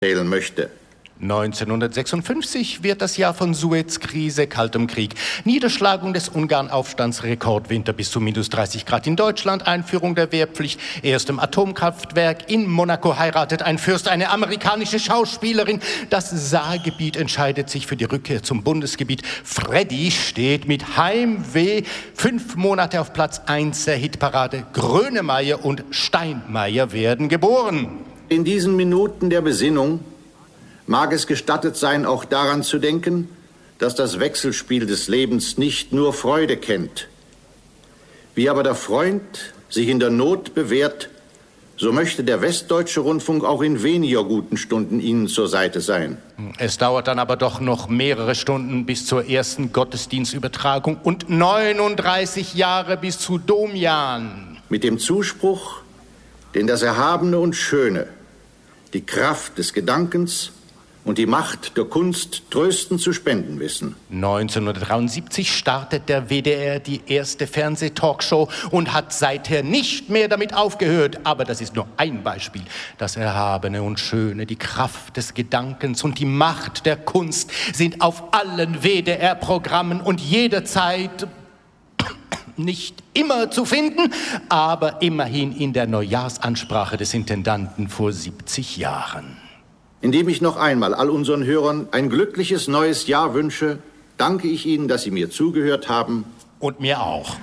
zählen möchte. 1956 wird das Jahr von Suez-Krise, Kaltem Krieg, Niederschlagung des Ungarn-Aufstands, Rekordwinter bis zu minus 30 Grad in Deutschland, Einführung der Wehrpflicht, erstem Atomkraftwerk, in Monaco heiratet ein Fürst eine amerikanische Schauspielerin, das Saargebiet entscheidet sich für die Rückkehr zum Bundesgebiet, Freddy steht mit Heimweh 5 Monate auf Platz 1 der Hitparade, Grönemeyer und Steinmeier werden geboren. In diesen Minuten der Besinnung mag es gestattet sein, auch daran zu denken, dass das Wechselspiel des Lebens nicht nur Freude kennt. Wie aber der Freund sich in der Not bewährt, so möchte der Westdeutsche Rundfunk auch in weniger guten Stunden Ihnen zur Seite sein. Es dauert dann aber doch noch mehrere Stunden bis zur ersten Gottesdienstübertragung und 39 Jahre bis zu Domjan. Mit dem Zuspruch, den das Erhabene und Schöne, die Kraft des Gedankens und die Macht der Kunst tröstend zu spenden wissen. 1973 startet der WDR die erste Fernsehtalkshow und hat seither nicht mehr damit aufgehört. Aber das ist nur ein Beispiel. Das Erhabene und Schöne, die Kraft des Gedankens und die Macht der Kunst sind auf allen WDR-Programmen und jederzeit nicht immer zu finden, aber immerhin in der Neujahrsansprache des Intendanten vor 70 Jahren. Indem ich noch einmal all unseren Hörern ein glückliches neues Jahr wünsche, danke ich Ihnen, dass Sie mir zugehört haben. Und mir auch.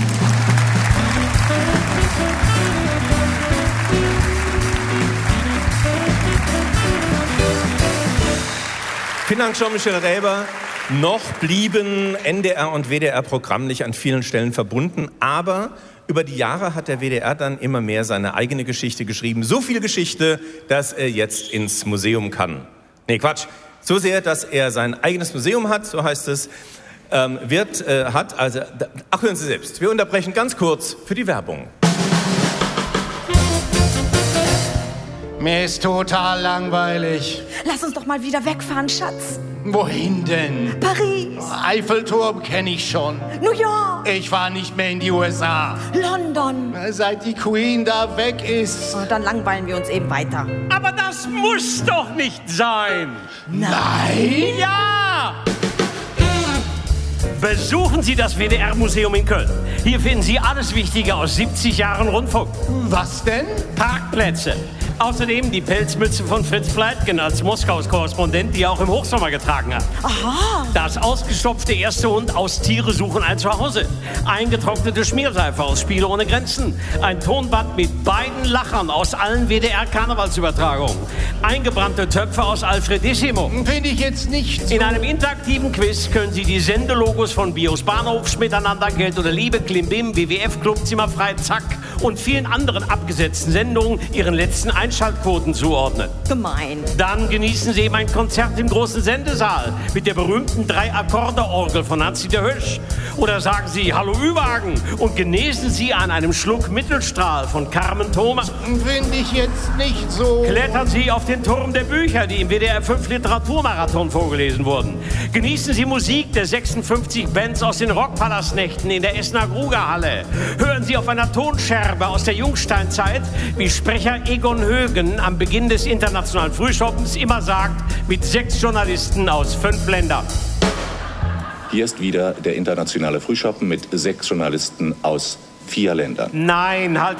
Vielen Dank, Jean-Michel Räber. Noch blieben NDR und WDR programmlich an vielen Stellen verbunden, aber über die Jahre hat der WDR dann immer mehr seine eigene Geschichte geschrieben. So viel Geschichte, dass er jetzt ins Museum kann. Nee, Quatsch. So sehr, dass er sein eigenes Museum hat, so heißt es, hören Sie selbst. Wir unterbrechen ganz kurz für die Werbung. Mir ist total langweilig. Lass uns doch mal wieder wegfahren, Schatz. Wohin denn? Paris. Eiffelturm kenne ich schon. New York. Ich fahre nicht mehr in die USA. London. Seit die Queen da weg ist. Oh, dann langweilen wir uns eben weiter. Aber das muss doch nicht sein. Nein? Ja! Besuchen Sie das WDR-Museum in Köln. Hier finden Sie alles Wichtige aus 70 Jahren Rundfunk. Was denn? Parkplätze. Außerdem die Pelzmütze von Fritz Fleitgen als Moskaus Korrespondent, die er auch im Hochsommer getragen hat. Aha. Das ausgestopfte erste Hund aus Tiere suchen ein Zuhause. Eingetrocknete Schmierseife aus Spiele ohne Grenzen. Ein Tonband mit beiden Lachern aus allen WDR-Karnevalsübertragungen. Eingebrannte Töpfe aus Alfredissimo. Finde ich jetzt nicht so. In einem interaktiven Quiz können Sie die Sendelogos von Bios Bahnhof, Miteinander, Geld oder Liebe, Klimbim, WWF, Club, Zimmerfrei, Zack und vielen anderen abgesetzten Sendungen Ihren letzten Einschaltquoten zuordnen. Gemein. Dann genießen Sie eben ein Konzert im großen Sendesaal mit der berühmten 3-Akkorde-Orgel von Hans-Dieter Hösch. Oder sagen Sie Hallo Ü-Wagen und genesen Sie an einem Schluck Mittelstrahl von Carmen Thomas. Finde ich jetzt nicht so. Klettern Sie auf den Turm der Bücher, die im WDR 5 Literaturmarathon vorgelesen wurden. Genießen Sie Musik der 56 Bands aus den Rockpalastnächten in der Essener Grugerhalle. Hören Sie auf einer Tonscherbe aus der Jungsteinzeit, wie Sprecher Egon Högen am Beginn des internationalen Frühschoppens immer sagt, mit 6 Journalisten aus 5 Ländern. Hier ist wieder der internationale Frühschoppen mit 6 Journalisten aus 4 Ländern. Nein, halt.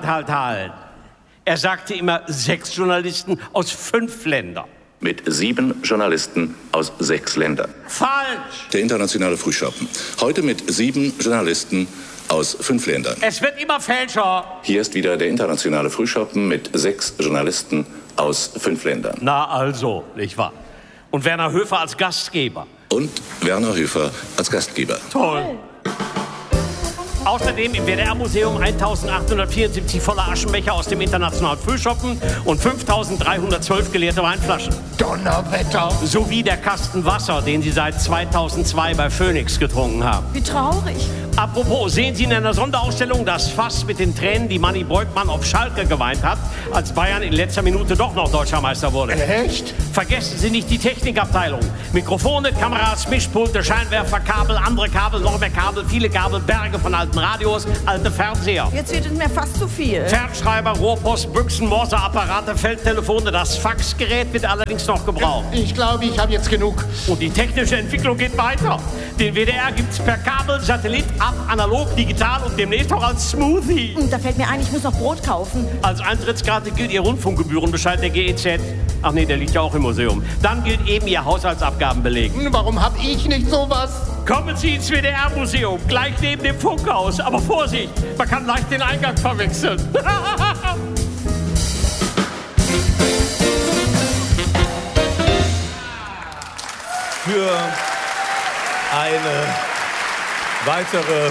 Er sagte immer 6 Journalisten aus 5 Ländern. Mit 7 Journalisten aus 6 Ländern. Falsch! Der internationale Frühschoppen. Heute mit 7 Journalisten aus 5 Ländern. Es wird immer fälscher. Hier ist wieder der internationale Frühschoppen mit 6 Journalisten aus 5 Ländern. Na also, nicht wahr? Und Werner Höfer als Gastgeber. Und Werner Höfer als Gastgeber. Toll. Außerdem im WDR-Museum 1874 volle Aschenbecher aus dem internationalen Frühschoppen und 5312 geleerte Weinflaschen. Donnerwetter. Sowie der Kasten Wasser, den Sie seit 2002 bei Phoenix getrunken haben. Wie traurig. Apropos, sehen Sie in einer Sonderausstellung das Fass mit den Tränen, die Manni Breukmann auf Schalke geweint hat, als Bayern in letzter Minute doch noch Deutscher Meister wurde. Echt? Vergessen Sie nicht die Technikabteilung. Mikrofone, Kameras, Mischpulte, Scheinwerfer, Kabel, andere Kabel, noch mehr Kabel, viele Kabel, Berge von alten alten Radios, alte Fernseher. Jetzt wird es mir fast zu viel. Fernschreiber, Rohrpost, Büchsen, Morseapparate, Feldtelefone, das Faxgerät wird allerdings noch gebraucht. Ich glaube, ich habe jetzt genug. Und die technische Entwicklung geht weiter. Den WDR gibt's per Kabel, Satellit, ab, analog, digital und demnächst auch als Smoothie. Da fällt mir ein, ich muss noch Brot kaufen. Als Eintrittskarte gilt Ihr Rundfunkgebührenbescheid der GEZ. Ach nee, der liegt ja auch im Museum. Dann gilt eben Ihr Haushaltsabgabenbeleg. Warum habe ich nicht sowas? Kommen Sie ins WDR-Museum, gleich neben dem Funkhaus. Aber Vorsicht, man kann leicht den Eingang verwechseln. Für eine weitere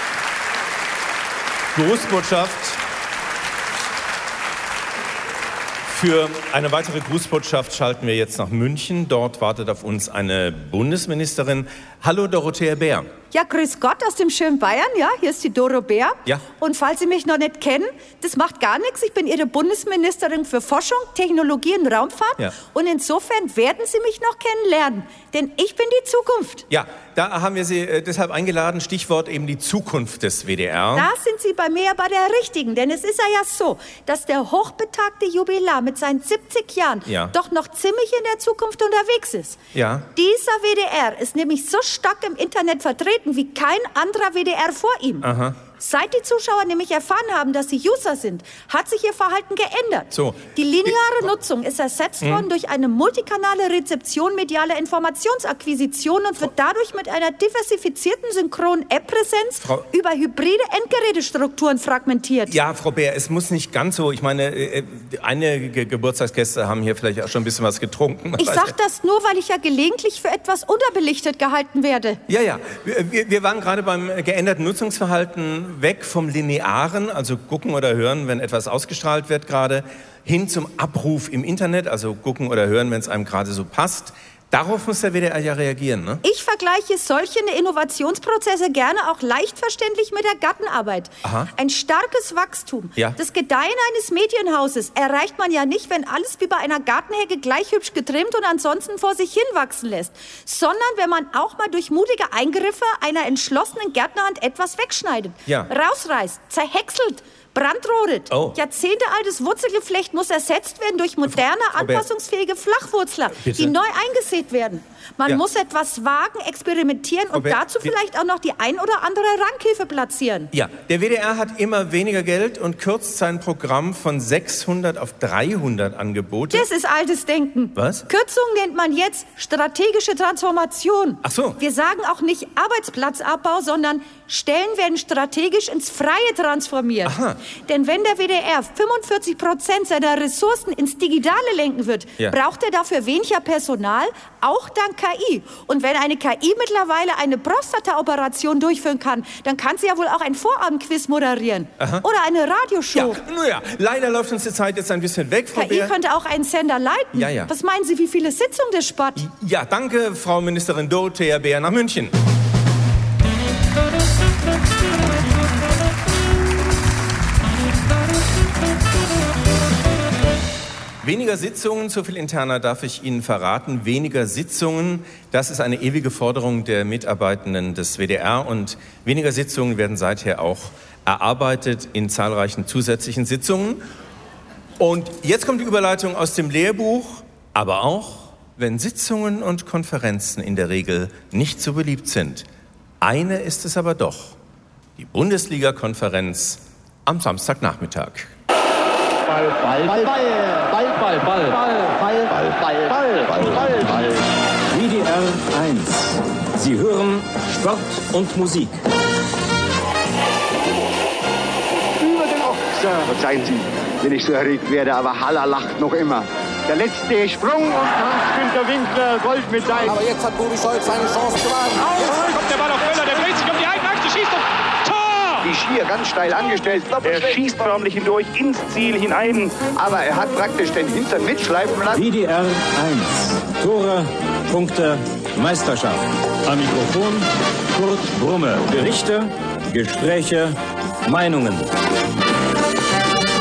Grußbotschaft schalten wir jetzt nach München. Dort wartet auf uns eine Bundesministerin. Hallo, Dorothea Bär. Ja, grüß Gott aus dem schönen Bayern, ja, hier ist die Doro Bär. Ja. Und falls Sie mich noch nicht kennen, das macht gar nichts. Ich bin Ihre Bundesministerin für Forschung, Technologie und Raumfahrt. Ja. Und insofern werden Sie mich noch kennenlernen, denn ich bin die Zukunft. Ja, da haben wir Sie deshalb eingeladen, Stichwort eben die Zukunft des WDR. Da sind Sie bei mir bei der Richtigen, denn es ist ja so, dass der hochbetagte Jubilar mit seinen 70 Jahren doch noch ziemlich in der Zukunft unterwegs ist. Ja. Dieser WDR ist nämlich so stark im Internet vertreten wie kein anderer WDR vor ihm. Aha. Seit die Zuschauer nämlich erfahren haben, dass sie User sind, hat sich ihr Verhalten geändert. So. Die lineare Nutzung ist ersetzt worden durch eine multikanale Rezeption medialer Informationsakquisition und wird dadurch mit einer diversifizierten synchronen App-Präsenz über hybride Endgerätestrukturen fragmentiert. Ja, Frau Bär, es muss nicht ganz so, ich meine, einige Geburtstagsgäste haben hier vielleicht auch schon ein bisschen was getrunken. Ich sag das nur, weil ich ja gelegentlich für etwas unterbelichtet gehalten werde. Ja. Wir waren gerade beim geänderten Nutzungsverhalten weg vom Linearen, also gucken oder hören, wenn etwas ausgestrahlt wird gerade, hin zum Abruf im Internet, also gucken oder hören, wenn es einem gerade so passt. Darauf muss der WDR ja reagieren, ne? Ich vergleiche solche Innovationsprozesse gerne auch leicht verständlich mit der Gartenarbeit. Aha. Ein starkes Wachstum, das Gedeihen eines Medienhauses erreicht man ja nicht, wenn alles wie bei einer Gartenhecke gleich hübsch getrimmt und ansonsten vor sich hin wachsen lässt, sondern wenn man auch mal durch mutige Eingriffe einer entschlossenen Gärtnerhand etwas wegschneidet, rausreißt, zerhäckselt, brandrodet. Jahrzehntealtes Wurzelgeflecht muss ersetzt werden durch moderne, anpassungsfähige Flachwurzler, die neu eingesät werden. Man muss etwas wagen, experimentieren und dazu vielleicht auch noch die ein oder andere Rankhilfe platzieren. Ja, der WDR hat immer weniger Geld und kürzt sein Programm von 600 auf 300 Angebote. Das ist altes Denken. Was? Kürzung nennt man jetzt strategische Transformation. Ach so. Wir sagen auch nicht Arbeitsplatzabbau, sondern Stellen werden strategisch ins Freie transformiert. Aha. Denn wenn der WDR 45% seiner Ressourcen ins Digitale lenken wird, braucht er dafür weniger Personal, auch dank KI. Und wenn eine KI mittlerweile eine Prostata-Operation durchführen kann, dann kann sie ja wohl auch ein Vorabendquiz moderieren. Aha. Oder eine Radioshow. Ja, leider läuft uns die Zeit jetzt ein bisschen weg, Frau KI Bär. könnte auch einen Sender leiten. Ja. Was meinen Sie, wie viele Sitzungen das spart? Ja, danke, Frau Ministerin Dorothea Bär nach München. Weniger Sitzungen, so viel interner darf ich Ihnen verraten. Weniger Sitzungen, das ist eine ewige Forderung der Mitarbeitenden des WDR. Und weniger Sitzungen werden seither auch erarbeitet in zahlreichen zusätzlichen Sitzungen. Und jetzt kommt die Überleitung aus dem Lehrbuch. Aber auch, wenn Sitzungen und Konferenzen in der Regel nicht so beliebt sind. Eine ist es aber doch. Die Bundesliga-Konferenz am Samstagnachmittag. Ball, Ball, Ball, Ball, Ball, Ball, Ball, Ball, Ball, Ball, Ball, Ball, Ball. WDR 1. Sie hören Sport und Musik. Über den Ochser. Verzeihen Sie, wenn ich so erregt werde, aber Haller lacht noch immer. Der letzte Sprung und Hans-Günter Winkler, Goldmedaille. Aber jetzt hat Budi Scholz seine Chance gewonnen. Jetzt kommt der Ball auf Möller, der dreht sich um die eigene Achse, schießt und Tor! Die Schier ganz steil angestellt. Er schießt förmlich hindurch ins Ziel hinein. Aber er hat praktisch den Hintern mitschleifen lassen. WDR 1. Tore, Punkte, Meisterschaft. Am Mikrofon Kurt Brumme. Berichte, Gespräche, Meinungen.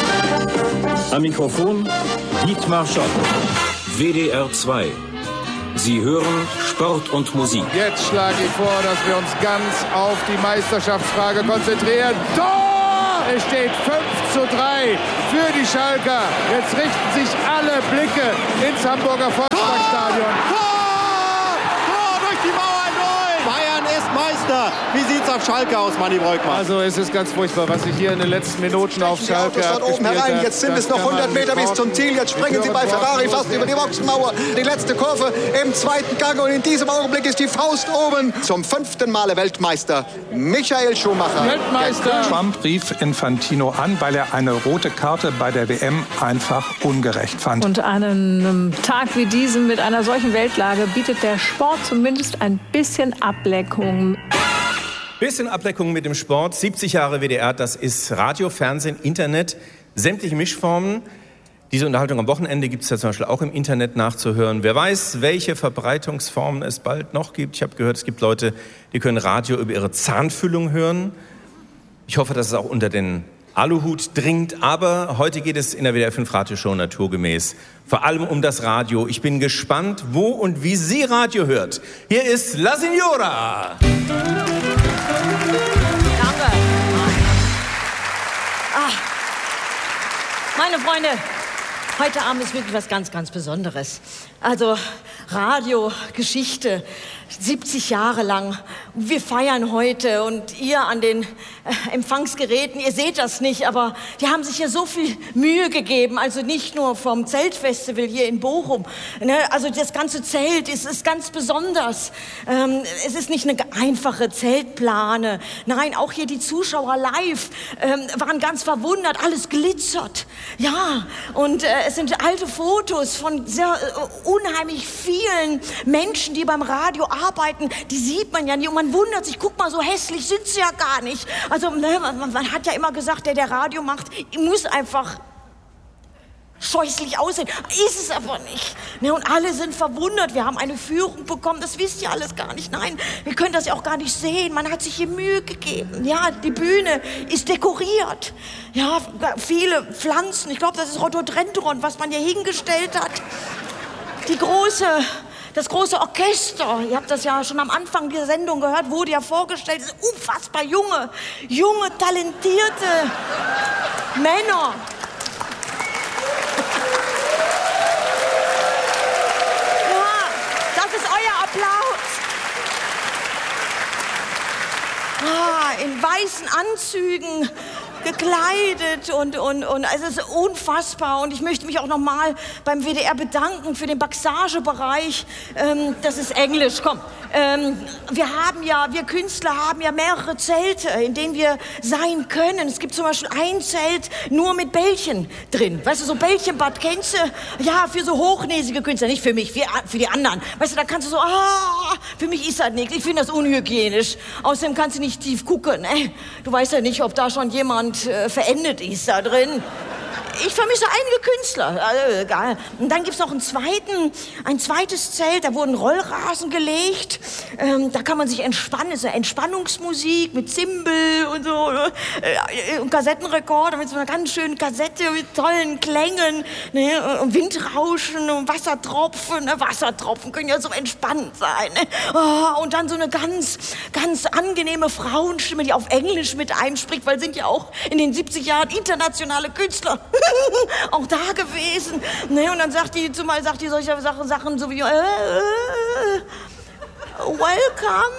Am Mikrofon Dietmar Schott. WDR 2. Sie hören Sport und Musik. Jetzt schlage ich vor, dass wir uns ganz auf die Meisterschaftsfrage konzentrieren. Tor! Es steht 5:3 für die Schalker. Jetzt richten sich alle Blicke ins Hamburger Volksparkstadion. Tor! Tor durch die Mauer 0! Bayern ist Meister. Wie sieht's auf Schalke aus, Manni Breukmann? Also es ist ganz furchtbar, was sich hier in den letzten Minuten auf Schalke oben herein. Jetzt sind es noch 100 Meter bis zum Ziel. Jetzt springen sie bei Ferrari fast über die Boxenmauer. Die letzte Kurve im zweiten Gang. Und in diesem Augenblick ist die Faust oben. Zum 5. Male Weltmeister Michael Schumacher. Weltmeister! Trump rief Infantino an, weil er eine rote Karte bei der WM einfach ungerecht fand. Und an einem Tag wie diesem mit einer solchen Weltlage bietet der Sport zumindest ein bisschen Ablenkung. Bisschen Ablenkung mit dem Sport. 70 Jahre WDR, das ist Radio, Fernsehen, Internet, sämtliche Mischformen. Diese Unterhaltung am Wochenende gibt es ja zum Beispiel auch im Internet nachzuhören. Wer weiß, welche Verbreitungsformen es bald noch gibt. Ich habe gehört, es gibt Leute, die können Radio über ihre Zahnfüllung hören. Ich hoffe, dass es auch unter den Aluhut dringt. Aber heute geht es in der WDR 5 Radioshow naturgemäß vor allem um das Radio. Ich bin gespannt, wo und wie sie Radio hört. Hier ist La Signora. Danke. Meine Freunde, heute Abend ist wirklich was ganz, ganz Besonderes. Also Radio, Geschichte, 70 Jahre lang. Wir feiern heute und ihr an den Empfangsgeräten, ihr seht das nicht, aber die haben sich ja so viel Mühe gegeben. Also nicht nur vom Zeltfestival hier in Bochum. Ne? Also das ganze Zelt ist ganz besonders. Es ist nicht eine einfache Zeltplane. Nein, auch hier die Zuschauer live waren ganz verwundert. Alles glitzert. Ja, und es sind alte Fotos von sehr unheimlich vielen Menschen, die beim Radio arbeiten. Die sieht man ja nicht und man wundert sich, guck mal, so hässlich sind sie ja gar nicht. Also man hat ja immer gesagt, der Radio macht, muss einfach scheußlich aussehen. Ist es aber nicht. Ne, und alle sind verwundert. Wir haben eine Führung bekommen. Das wisst ihr alles gar nicht. Nein, wir können das ja auch gar nicht sehen. Man hat sich hier Mühe gegeben. Ja, die Bühne ist dekoriert. Ja, viele Pflanzen. Ich glaube, das ist Rhododendron, was man hier hingestellt hat. Das große Orchester, ihr habt das ja schon am Anfang dieser Sendung gehört, wurde ja vorgestellt, das sind unfassbar junge, talentierte Männer. Ja, das ist euer Applaus. In weißen Anzügen, gekleidet und es ist unfassbar. Und ich möchte mich auch nochmal beim WDR bedanken für den Baxagebereich. Das ist Englisch, komm. Wir Künstler haben ja mehrere Zelte, in denen wir sein können. Es gibt zum Beispiel ein Zelt nur mit Bällchen drin. Weißt du, so Bällchenbad kennst du? Ja, für so hochnäsige Künstler, nicht für mich, für die anderen. Weißt du, da kannst du so, für mich ist das nichts. Ich finde das unhygienisch. Außerdem kannst du nicht tief gucken. Du weißt ja nicht, ob da schon jemand verendet ist da drin. Ich vermisse einige Künstler. Also, egal. Und dann gibt es noch ein zweites Zelt, da wurden Rollrasen gelegt. Da kann man sich entspannen. So Entspannungsmusik mit Zimbel und so. Und Kassettenrekorder mit so einer ganz schönen Kassette mit tollen Klängen. Ne? Und Windrauschen und Wassertropfen. Ne? Wassertropfen können ja so entspannend sein. Ne? Oh, und dann so eine ganz, ganz angenehme Frauenstimme, die auf Englisch mit einspricht, weil sind ja auch in den 70 Jahren internationale Künstler. Auch da gewesen. Ne? Und dann sagt die solche Sachen so wie Welcome.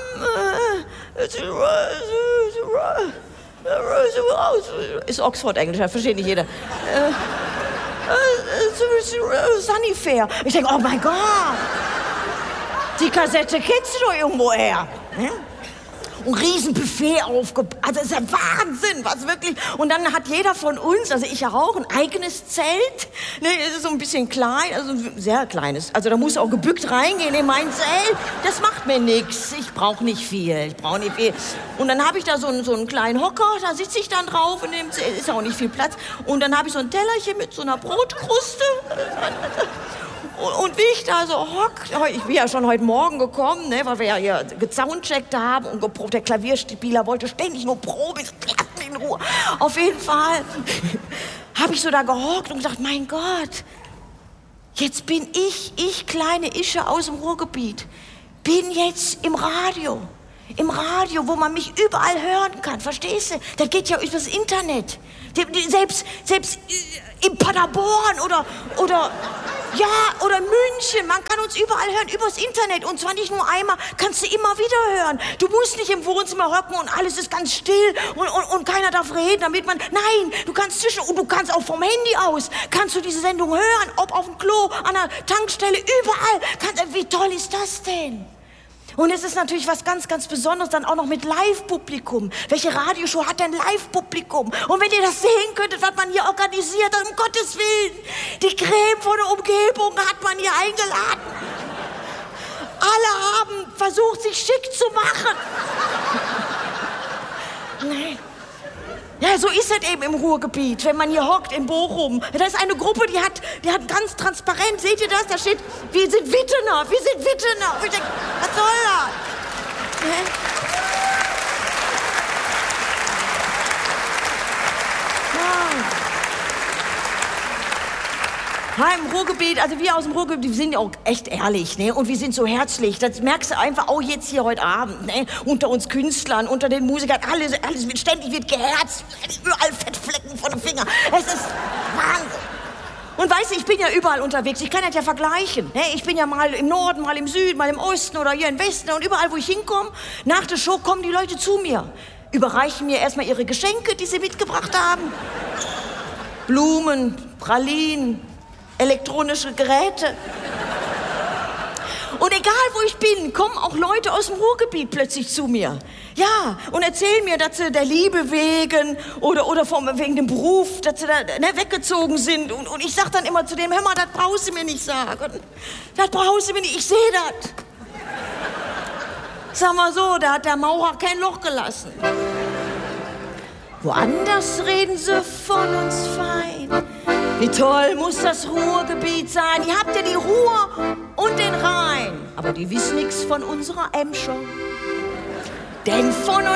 Ist Oxford-Englisch, das versteht nicht jeder. Sunny Fair. Ich denke, oh mein Gott. Die Kassette kennst du doch irgendwo her. Ne? Ein Riesenbuffet aufgebaut. Also es ist ja Wahnsinn, was wirklich. Und dann hat jeder von uns, also ich auch, ein eigenes Zelt. Ne, es ist so ein bisschen klein, also ein sehr kleines. Also da muss auch gebückt reingehen in mein Zelt. Das macht mir nichts. Ich brauche nicht viel. Und dann habe ich da so einen kleinen Hocker, da sitze ich dann drauf. In dem Zelt ist auch nicht viel Platz. Und dann habe ich so ein Tellerchen mit so einer Brotkruste. Und wie ich da so hocke, ich bin ja schon heute Morgen gekommen, ne, weil wir ja hier gesoundcheckt haben und geprobt. Der Klavierspieler wollte ständig nur proben, ich lass mich in Ruhe. Auf jeden Fall habe ich so da gehockt und gedacht, mein Gott, jetzt bin ich kleine Ische aus dem Ruhrgebiet, bin jetzt im Radio, wo man mich überall hören kann, verstehst du? Das geht ja übers Internet. Selbst in Paderborn oder München, man kann uns überall hören, übers Internet. Und zwar nicht nur einmal, kannst du immer wieder hören. Du musst nicht im Wohnzimmer hocken und alles ist ganz still und keiner darf reden, damit man... Nein, du kannst und du kannst auch vom Handy aus, kannst du diese Sendung hören, ob auf dem Klo, an der Tankstelle, überall. Wie toll ist das denn? Und es ist natürlich was ganz, ganz Besonderes, dann auch noch mit Live-Publikum. Welche Radioshow hat denn Live-Publikum? Und wenn ihr das sehen könntet, was man hier organisiert hat, um Gottes Willen, die Creme von der Umgebung hat man hier eingeladen. Alle haben versucht, sich schick zu machen. Nein. Ja, so ist es eben im Ruhrgebiet, wenn man hier hockt in Bochum. Da ist eine Gruppe, die hat ganz transparent, seht ihr das? Da steht, wir sind Wittener. Ich denke, was soll das? Ja, im Ruhrgebiet, also wir aus dem Ruhrgebiet, wir sind ja auch echt ehrlich, ne? Und wir sind so herzlich. Das merkst du einfach auch jetzt hier heute Abend, ne? Unter uns Künstlern, unter den Musikern, alles ständig wird geherzt, überall Fettflecken von den Fingern. Es ist Wahnsinn. Und weißt du, ich bin ja überall unterwegs, ich kann das ja vergleichen. Ne? Ich bin ja mal im Norden, mal im Süden, mal im Osten oder hier im Westen und überall, wo ich hinkomme, nach der Show kommen die Leute zu mir, überreichen mir erstmal ihre Geschenke, die sie mitgebracht haben. Blumen, Pralinen, elektronische Geräte. Und egal, wo ich bin, kommen auch Leute aus dem Ruhrgebiet plötzlich zu mir. Ja, und erzählen mir, dass sie der Liebe wegen oder wegen dem Beruf, dass sie da weggezogen sind. Und ich sag dann immer zu dem, hör mal, das brauchst du mir nicht sagen. Das brauchst du mir nicht, ich sehe das. Sag mal so, da hat der Maurer kein Loch gelassen. Woanders reden sie von uns fein. Wie toll muss das Ruhrgebiet sein. Ihr habt ja die Ruhr und den Rhein. Aber die wissen nichts von unserer Emscher. Denn von